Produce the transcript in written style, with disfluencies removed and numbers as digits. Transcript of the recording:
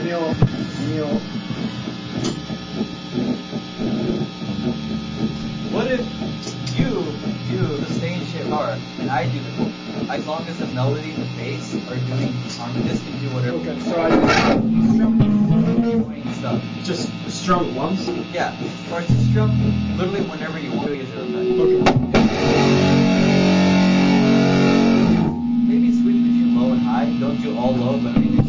What if you do the same shit hard and I do the chord? As long as the melody and the bass are doing harmonious, can do whatever. Okay, so I Strum stuff. just strum it once. Yeah, or to strum literally whenever you want. Is it